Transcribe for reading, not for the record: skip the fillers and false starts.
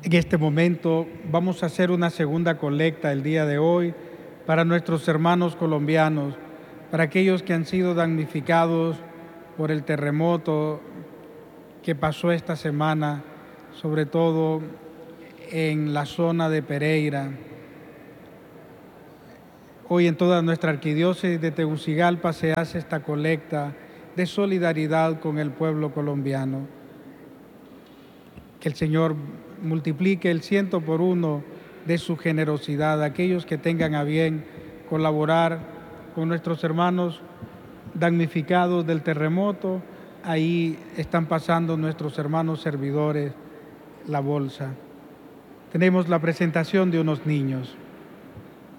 En este momento vamos a hacer una segunda colecta el día de hoy para nuestros hermanos colombianos, para aquellos que han sido damnificados por el terremoto que pasó esta semana, sobre todo en la zona de Pereira. Hoy en toda nuestra arquidiócesis de Tegucigalpa se hace esta colecta de solidaridad con el pueblo colombiano. Que el Señor multiplique el 100 por 1 de su generosidad. Aquellos que tengan a bien colaborar con nuestros hermanos damnificados del terremoto, ahí están pasando nuestros hermanos servidores la bolsa. Tenemos la presentación de unos niños.